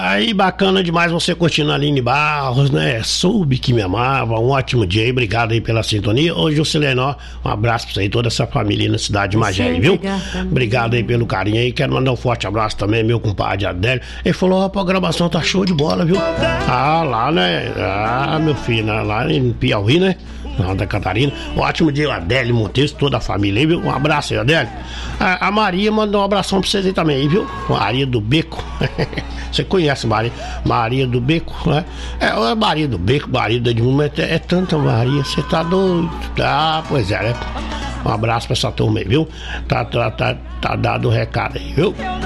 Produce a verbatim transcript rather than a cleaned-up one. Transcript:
Aí, bacana demais você curtindo a Aline Barros, né? Soube que me amava, um ótimo dia aí, obrigado aí pela sintonia. Ô, Juscelenó, um abraço pra você e toda essa família na cidade de Magé, viu? Obrigado, obrigado aí pelo carinho aí, quero mandar um forte abraço também, meu compadre Adélio. Ele falou, a programação tá show de bola, viu? Ah, lá, né? Ah, meu filho, lá em Piauí, né? Santa Catarina. Um ótimo dia, Adélio Montes, toda a família aí, viu? Um abraço aí, Adélio. A, a Maria mandou um abração pra vocês aí também, viu? Maria do Beco. Você conhece Maria? Maria do Beco, né? É, é Maria do Beco, Maria do Edmundo, mas é, é tanta Maria, você tá doido. Ah, pois é, né? Um abraço pra essa turma aí, viu? Tá, tá, tá, tá dado o recado aí, viu?